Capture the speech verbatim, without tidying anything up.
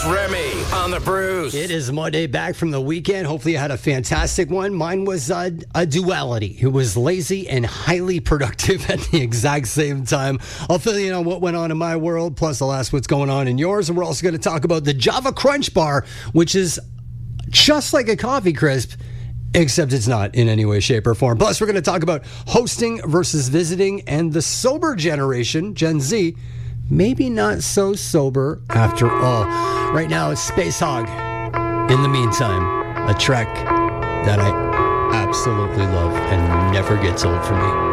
It's Remy on the Bruce. It is Monday, back from the weekend. Hopefully you had a fantastic one. Mine was uh, a duality. It was lazy and highly productive at the exact same time. I'll fill you in on what went on in my world, plus I'll ask what's going on in yours. And we're also going to talk about the Java Crunch Bar, which is just like a coffee crisp, except it's not in any way, shape, or form. Plus, we're going to talk about hosting versus visiting and the sober generation, Gen Z, maybe not so sober after all. Right now, it's Space Hog. In the meantime, a track that I absolutely love and never gets old for me.